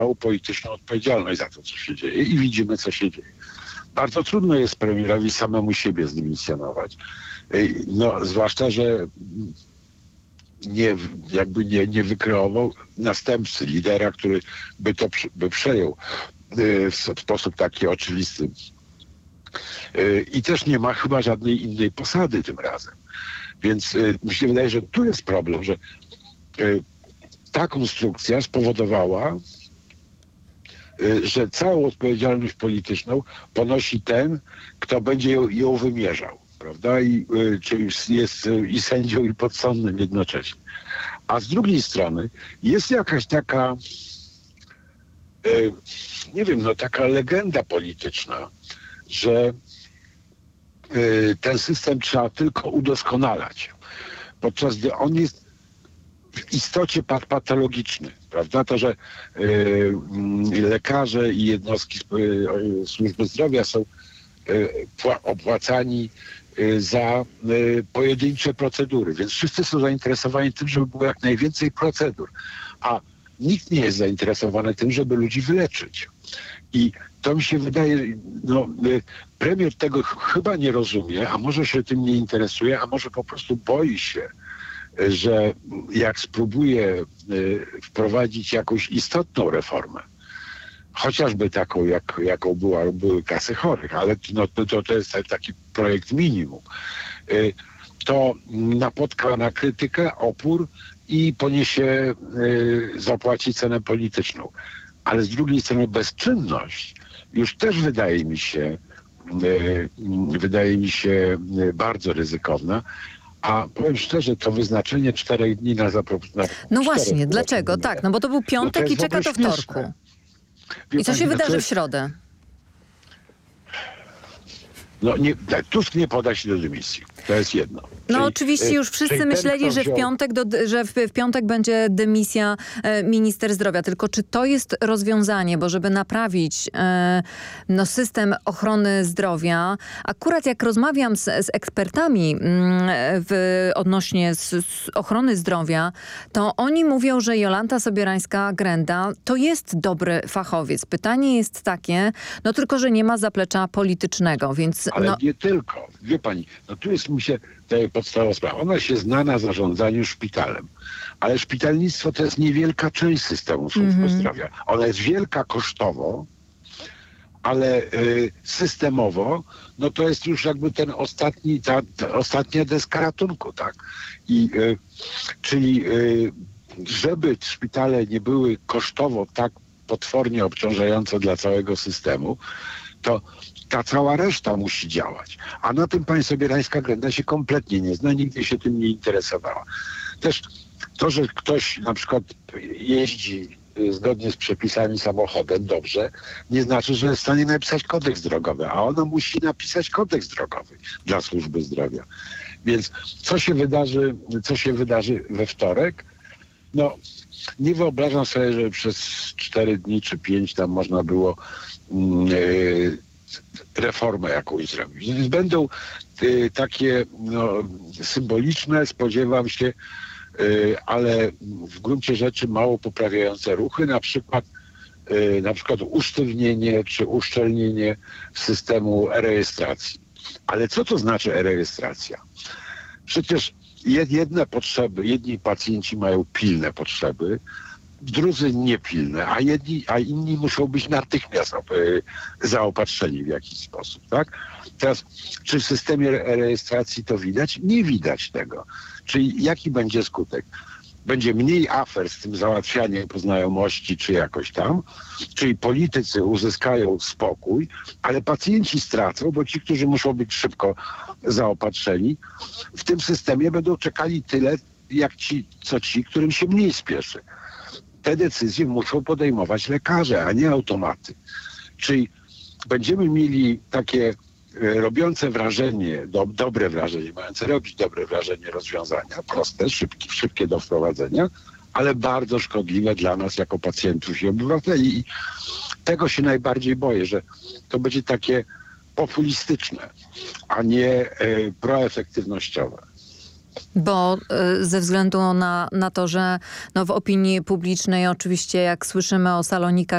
polityczną odpowiedzialność za to, co się dzieje i widzimy, co się dzieje. Bardzo trudno jest premierowi samemu siebie zdymisjonować. No, zwłaszcza, że nie wykreował następcy, lidera, który by przejął w sposób taki oczywisty. I też nie ma chyba żadnej innej posady tym razem. Więc mi się wydaje, że tu jest problem, że ta konstrukcja spowodowała, że całą odpowiedzialność polityczną ponosi ten, kto będzie ją wymierzał, prawda? Czyli jest i sędzią, i podsądnym jednocześnie. A z drugiej strony jest jakaś taka, nie wiem, no taka legenda polityczna, że ten system trzeba tylko udoskonalać, podczas gdy on jest w istocie patologiczny, prawda? To, że lekarze i jednostki służby zdrowia są opłacani za pojedyncze procedury, więc wszyscy są zainteresowani tym, żeby było jak najwięcej procedur, a nikt nie jest zainteresowany tym, żeby ludzi wyleczyć. I to mi się wydaje, no, premier tego chyba nie rozumie, a może się tym nie interesuje, a może po prostu boi się, że jak spróbuje wprowadzić jakąś istotną reformę, chociażby taką, jaką były kasy chorych, ale to jest taki projekt minimum, to napotka na krytykę, opór i zapłaci cenę polityczną. Ale z drugiej strony bezczynność już też wydaje mi się bardzo ryzykowna. A powiem szczerze, to wyznaczenie 4 dni na zaproponowanie. No właśnie, dlaczego? Tak, no bo to był piątek i czeka do wtorku. I co się wydarzy w środę? No Tusk nie poda się do dymisji. To jest jedno. No oczywiście już wszyscy myśleli, że w piątek będzie dymisja minister zdrowia. Tylko czy to jest rozwiązanie, bo żeby naprawić system ochrony zdrowia, akurat jak rozmawiam z ekspertami odnośnie z ochrony zdrowia, to oni mówią, że Jolanta Sobierańska-Grenda to jest dobry fachowiec. Pytanie jest takie, no tylko, że nie ma zaplecza politycznego, więc... Ale nie tylko. Wie pani, no tu jest mi się podstawowa sprawa. Ona się zna na zarządzaniu szpitalem. Ale szpitalnictwo to jest niewielka część systemu służby zdrowia. Ona jest wielka kosztowo, ale systemowo, no to jest już jakby ta ostatnia deska ratunku, tak? Czyli żeby szpitale nie były kosztowo tak potwornie obciążające dla całego systemu, to ta cała reszta musi działać. A na tym pani Sobierańska-Grenda się kompletnie nie zna, nigdy się tym nie interesowała. Też to, że ktoś na przykład jeździ zgodnie z przepisami samochodem dobrze, nie znaczy, że jest w stanie napisać kodeks drogowy, a ona musi napisać kodeks drogowy dla służby zdrowia. Więc co się wydarzy we wtorek? No, nie wyobrażam sobie, że przez 4 dni czy 5 tam można było reformę jakąś zrobić. Więc będą takie symboliczne, spodziewam się, ale w gruncie rzeczy mało poprawiające ruchy, na przykład usztywnienie czy uszczelnienie systemu e-rejestracji. Ale co to znaczy e-rejestracja? Przecież jedni pacjenci mają pilne potrzeby, drudzy niepilne, a inni muszą być natychmiast zaopatrzeni w jakiś sposób, tak? Teraz, czy w systemie rejestracji to widać? Nie widać tego. Czyli jaki będzie skutek? Będzie mniej afer z tym załatwianiem po znajomości czy jakoś tam, czyli politycy uzyskają spokój, ale pacjenci stracą, bo ci, którzy muszą być szybko zaopatrzeni, w tym systemie będą czekali tyle, jak ci, którym się mniej spieszy. Te decyzje muszą podejmować lekarze, a nie automaty. Czyli będziemy mieli takie robiące wrażenie, dobre wrażenie, mające robić dobre wrażenie rozwiązania, proste, szybkie do wprowadzenia, ale bardzo szkodliwe dla nas jako pacjentów i obywateli. I tego się najbardziej boję, że to będzie takie populistyczne, a nie proefektywnościowe. Bo ze względu na to, że w opinii publicznej oczywiście jak słyszymy o salonikach